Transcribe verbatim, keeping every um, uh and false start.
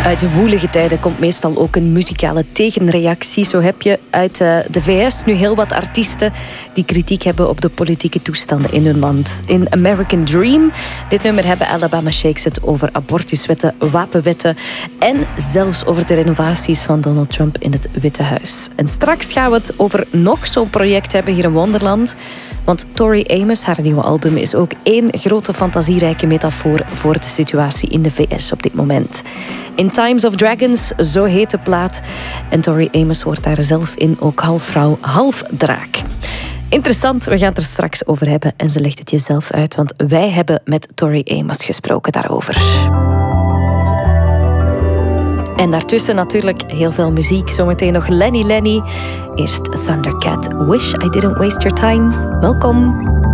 Uit de woelige tijden komt meestal ook een muzikale tegenreactie. Zo heb je uit de V S nu heel wat artiesten die kritiek hebben op de politieke toestanden in hun land. In American Dream, dit nummer hebben Alabama Shakes het over abortuswetten, wapenwetten en zelfs over de renovaties van Donald Trump in het Witte Huis. En straks gaan we het over nog zo'n project hebben hier in Wonderland. Want Tori Amos, haar nieuwe album, is ook één grote fantasierijke metafoor voor de situatie in de V S op dit moment. In Times of Dragons, zo heet de plaat. En Tori Amos hoort daar zelf in, ook half vrouw, half draak. Interessant, we gaan het er straks over hebben. En ze legt het je zelf uit, want wij hebben met Tori Amos gesproken daarover. En daartussen natuurlijk heel veel muziek. Zometeen nog Lenny Lenny. Eerst Thundercat, Wish I Didn't Waste Your Time. Welkom.